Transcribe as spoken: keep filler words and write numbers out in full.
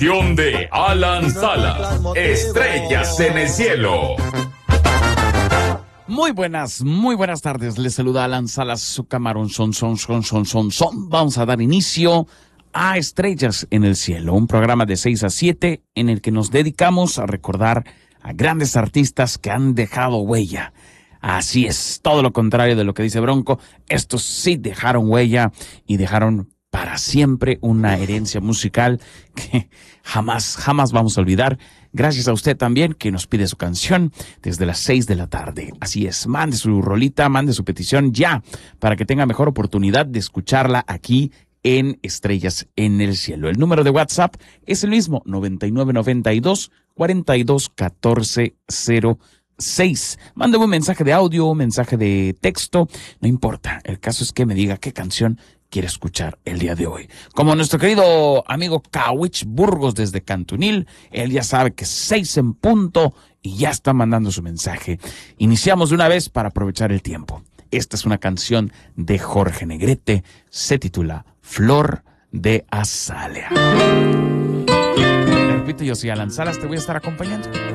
De Alan Salas, Estrellas en el Cielo. Muy buenas, muy buenas tardes. Les saluda Alan Salas, su camarón son, son, son, son, son, son. Vamos a dar inicio a Estrellas en el Cielo, un programa de seis a siete en el que nos dedicamos a recordar a grandes artistas que han dejado huella. Así es, todo lo contrario de lo que dice Bronco. Estos sí dejaron huella y dejaron para siempre una herencia musical que jamás, jamás vamos a olvidar. Gracias a usted también que nos pide su canción desde las seis de la tarde. Así es, mande su rolita, mande su petición ya para que tenga mejor oportunidad de escucharla aquí en Estrellas en el Cielo. El número de WhatsApp es el mismo, noventa y nueve noventa y dos, cuarenta y dos, catorce cero seis. Mándame un mensaje de audio, un mensaje de texto, no importa. El caso es que me diga qué canción quiere escuchar el día de hoy. Como nuestro querido amigo Kawich Burgos desde Cantunil, él ya sabe que seis en punto y ya está mandando su mensaje. Iniciamos de una vez para aprovechar el tiempo. Esta es una canción de Jorge Negrete, se titula Flor de Azalea. Repito, yo soy Alan Salas, te voy a estar acompañando.